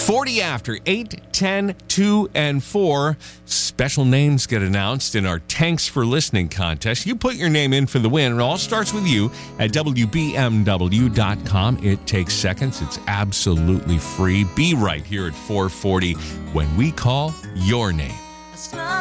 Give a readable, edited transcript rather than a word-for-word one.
40 after 8, 10, 2, and 4. Special names get announced in our Tanks for Listening contest. You put your name in for the win. It all starts with you at WBMW.com. It takes seconds. It's absolutely free. Be right here at 4:40 when we call your name.